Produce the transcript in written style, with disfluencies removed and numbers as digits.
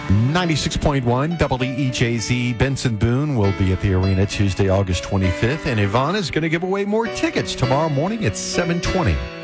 96.1 WEJZ. Benson Boone will be at the arena Tuesday, August 25th. And Yvonne is going to give away more tickets tomorrow morning at 7:20.